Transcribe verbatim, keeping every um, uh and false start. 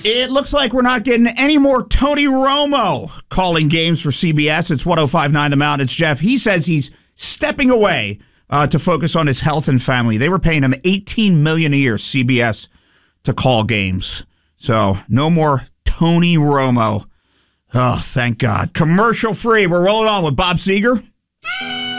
It looks like we're not getting any more Tony Romo calling games for C B S. It's one oh five point nine The Mountain. It's Jeff. He says he's stepping away uh, to focus on his health and family. They were paying him eighteen million dollars a year, C B S, to call games. So no more Tony Romo. Oh, thank God. Commercial free. We're rolling on with Bob Seger.